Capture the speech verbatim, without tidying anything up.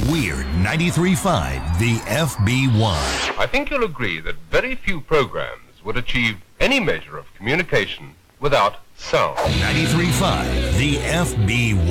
We're ninety-three point five, the F B one. I think you'll agree that very few programs would achieve any measure of communication without sound. ninety-three point five, the F B one.